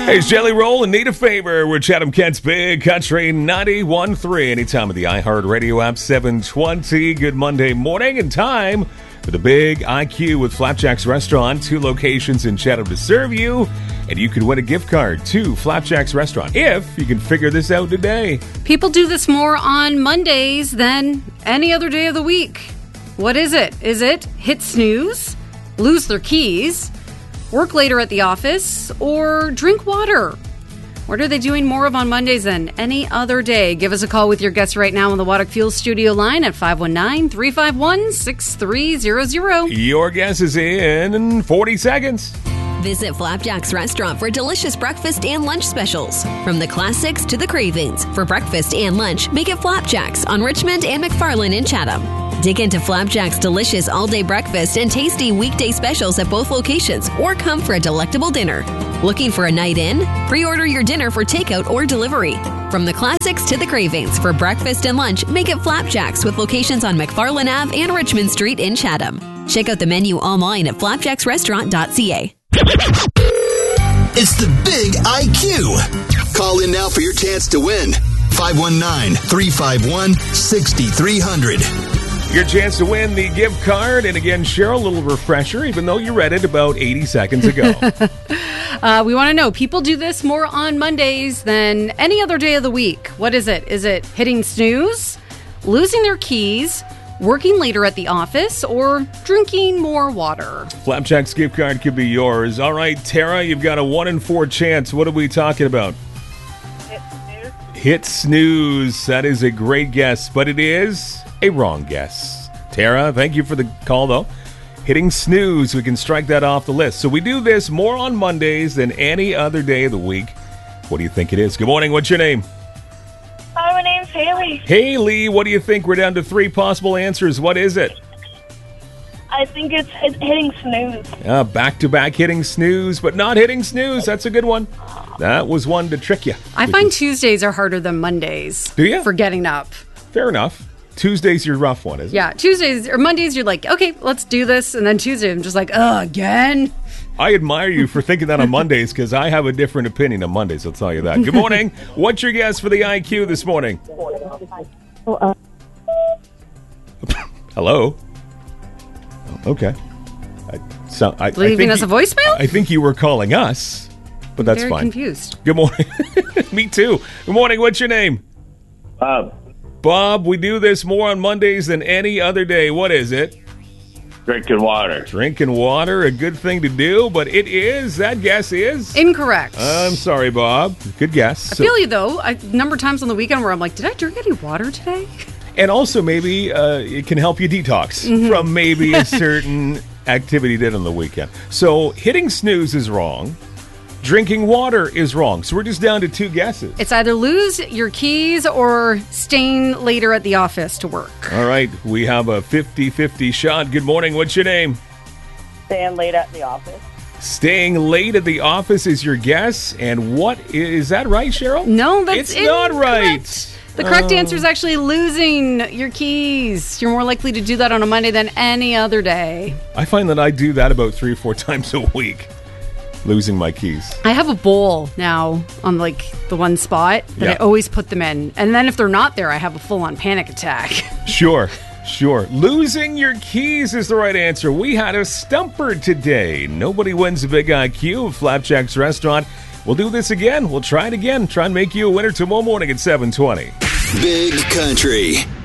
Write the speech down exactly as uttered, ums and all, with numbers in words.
Hey, it's Jelly Roll and Need a Favor. We're Chatham Kent's Big Country ninety-one point three. Anytime of the iHeartRadio app, seven twenty. Good Monday morning and time for the Big I Q with Flapjack's Restaurant. Two locations in Chatham to serve you. And you could win a gift card to Flapjack's Restaurant if you can figure this out today. People do this more on Mondays than any other day of the week. What is it? Is it hit snooze, lose their keys, work later at the office, or drink water? What are they doing more of on Mondays than any other day? Give us a call with your guess right now on the Waddock Fuel Studio line at five one nine, three five one, six three zero zero. Your guess is in forty seconds. Visit Flapjack's Restaurant for delicious breakfast and lunch specials. From the classics to the cravings. For breakfast and lunch, make it Flapjack's on Richmond and McFarland in Chatham. Dig into Flapjack's delicious all-day breakfast and tasty weekday specials at both locations, or come for a delectable dinner. Looking for a night in? Pre-order your dinner for takeout or delivery. From the classics to the cravings. For breakfast and lunch, make it Flapjack's with locations on McFarland Avenue and Richmond Street in Chatham. Check out the menu online at flapjacks restaurant dot c a. It's the Big I Q. Call in now for your chance to win. five one nine, three five one, six three zero zero. Your chance to win the gift card. And again, Cheryl, a little refresher, even though you read it about eighty seconds ago. uh, we want to know, people do this more on Mondays than any other day of the week. What is it? Is it hitting snooze, losing their keys, working later at the office, or drinking more water? Flapjack's gift card could be yours. All right, Tara, you've got a one in four chance. What are we talking about? Hit snooze. Hit snooze. That is a great guess, but it is a wrong guess. Tara, thank you for the call, though. Hitting snooze, we can strike that off the list. So we do this more on Mondays than any other day of the week. What do you think it is? Good morning. What's your name? Hi, my name's Haley. Haley, what do you think? We're down to three possible answers. What is it? I think it's hit- hitting snooze. Uh, back-to-back hitting snooze, but not hitting snooze. That's a good one. That was one to trick you. I find Tuesdays are harder than Mondays. Do you? For getting up. Fair enough. Tuesday's your rough one, isn't it? Yeah, Tuesdays or Mondays, you're like, okay, let's do this. And then Tuesday, I'm just like, oh, again? I admire you for thinking that on Mondays because I have a different opinion on Mondays, I'll tell you that. Good morning. What's your guess for the I Q this morning? Hello? Oh, okay. I, so, I, Leaving I us you, a voicemail? I think you were calling us, but that's Very fine. confused. Good morning. Me too. Good morning. What's your name? Bob. Bob, we do this more on Mondays than any other day. What is it? Drinking water. Drinking water, a good thing to do, but it is. That guess is Incorrect. I'm sorry, Bob. Good guess. I feel you, though. A number of times on the weekend where I'm like, did I drink any water today? And also maybe uh, it can help you detox Mm-hmm. from maybe a certain activity you did on the weekend. So hitting snooze is wrong. Drinking water is wrong. So we're just down to two guesses. It's either lose your keys or staying later at the office to work. All right. We have a fifty-fifty shot. Good morning. What's your name? Staying late at the office. Staying late at the office is your guess. And what is that right, Cheryl? No, that's It's not incorrect. right. The correct Oh. answer is actually losing your keys. You're more likely to do that on a Monday than any other day. I find that I do that about three or four times a week, losing my keys. I have a bowl now on like the one spot that Yeah. I always put them in. And then if they're not there, I have a full-on panic attack. Sure, sure. Losing your keys is the right answer. We had a stumper today. Nobody wins a Big I Q at Flapjack's Restaurant. We'll do this again. We'll try it again. Try and make you a winner tomorrow morning at seven twenty. Big Country.